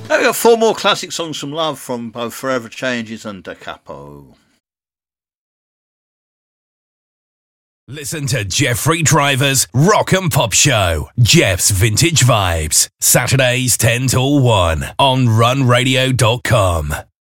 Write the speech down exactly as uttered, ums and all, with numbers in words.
Now we got four more classic songs from Love from both Forever Changes and Da Capo. Listen to Jeffrey Driver's Rock and Pop Show, Jeff's Vintage Vibes, Saturdays ten till one on run radio dot com.